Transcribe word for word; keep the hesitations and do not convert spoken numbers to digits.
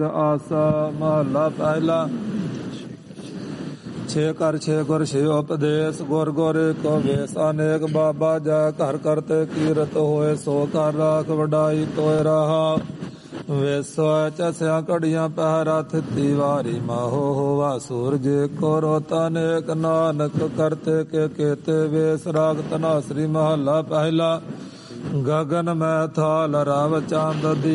ਆਸਾ ਮਹਲਾ ਪਹਿਲਾ। ਛੇ ਕਰ ਛੇ ਗੁਰ ਛੇ ਉਪਦੇਸ਼, ਗੁਰ ਗੁਰ ਕੋ ਵੇਸ ਅਨੇਕ। ਬਾਬਾ ਜਾ ਘਰ ਕਰਤੇ ਕੀਰਤ ਹੋਏ, ਸੋ ਕਰ ਰਾਖ ਵਡਾਈ ਤੋਇ ਰਹਾ। ਵੇਸੋ ਚਸਿਆ ਘੜੀਆਂ ਪਹਿਰਾ, ਥਿਤੀ ਵਾਰੀ ਮਾਹੋ ਹੋਵਾ ਸੂਰਜ ਕੋ ਰੋਤ ਅਨੇਕ। ਨਾਨਕ ਕਰਤੇ ਕੇ ਕੇਤੇ ਵੇਸ, ਰਾਗ ਧਨਾਸਰੀ ਮਹਲਾ ਪਹਿਲਾ। ਗਗਨ ਮੈਂ ਥਾਲ ਰਵ ਚੰਦ